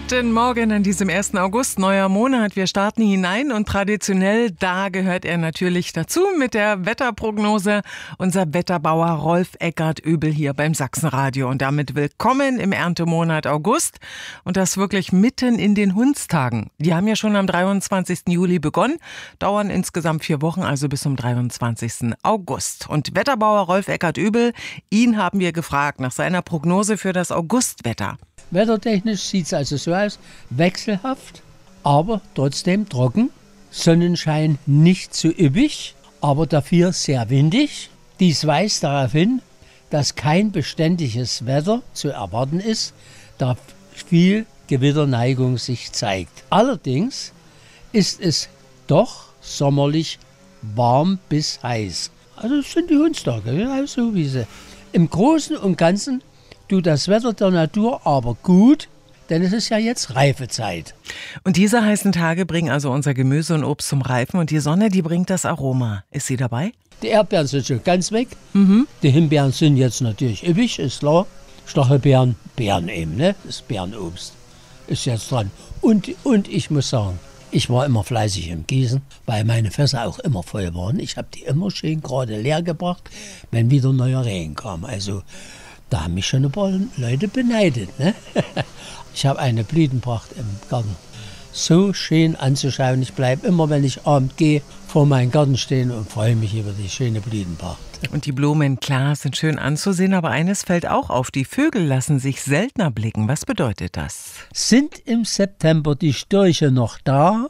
Guten Morgen an diesem 1. August, neuer Monat. Wir starten hinein und traditionell, da gehört er natürlich dazu mit der Wetterprognose. Unser Wetterbauer Rolf Eckert-Oebel hier beim Sachsenradio. Und damit willkommen im Erntemonat August. Und das wirklich mitten in den Hundstagen. Die haben ja schon am 23. Juli begonnen, dauern insgesamt 4 Wochen, also bis zum 23. August. Und Wetterbauer Rolf Eckert-Oebel, ihn haben wir gefragt nach seiner Prognose für das Augustwetter. Wettertechnisch sieht es also so aus, wechselhaft, aber trotzdem trocken. Sonnenschein nicht zu üppig, aber dafür sehr windig. Dies weist darauf hin, dass kein beständiges Wetter zu erwarten ist, da viel Gewitterneigung sich zeigt. Allerdings ist es doch sommerlich warm bis heiß. Also das sind die Hundstage, genau so wie sie. Im Großen und Ganzen tut das Wetter der Natur aber gut, denn es ist ja jetzt Reifezeit. Und diese heißen Tage bringen also unser Gemüse und Obst zum Reifen und die Sonne, die bringt das Aroma. Ist sie dabei? Die Erdbeeren sind schon ganz weg. Die Himbeeren sind jetzt natürlich üppig, ist klar. Stachelbeeren, Beeren eben, ne? Das Beerenobst ist jetzt dran. Und ich muss sagen, ich war immer fleißig im Gießen, weil meine Fässer auch immer voll waren. Ich habe die immer schön gerade leer gebracht, wenn wieder neuer Regen kam. Also da haben mich schon ein paar Leute beneidet. Ne? Ich habe eine Blütenpracht im Garten. So schön anzuschauen. Ich bleibe immer, wenn ich abends gehe, vor meinem Garten stehen und freue mich über die schöne Blütenpracht. Und die Blumen, klar, sind schön anzusehen, aber eines fällt auch auf. Die Vögel lassen sich seltener blicken. Was bedeutet das? Sind im September die Störche noch da,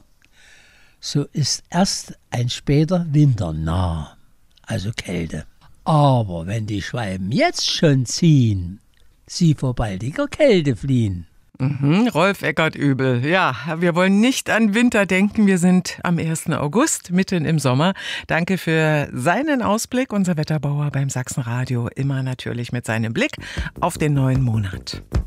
so ist erst ein später Winter nah, also Kälte. Aber wenn die Schwalben jetzt schon ziehen, sie vor baldiger Kälte fliehen. Rolf Eckert-Oebel. Ja, wir wollen nicht an Winter denken. Wir sind am 1. August, mitten im Sommer. Danke für seinen Ausblick. Unser Wetterbauer beim Sachsenradio, immer natürlich mit seinem Blick auf den neuen Monat.